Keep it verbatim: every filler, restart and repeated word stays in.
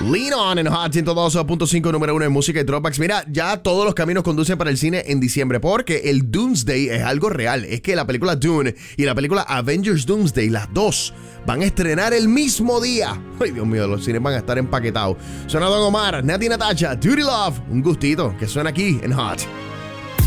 Lean On en Hot ciento dos punto cinco, número uno en música y dropbacks. Mira, ya todos los caminos conducen para el cine en diciembre porque el Doomsday es algo real. Es que la película Dune y la película Avengers Doomsday, las dos, van a estrenar el mismo día. Ay, Dios mío, los cines van a estar empaquetados. Suena Don Omar, Nati Natasha, Duty Love. Un gustito que suena aquí en Hot.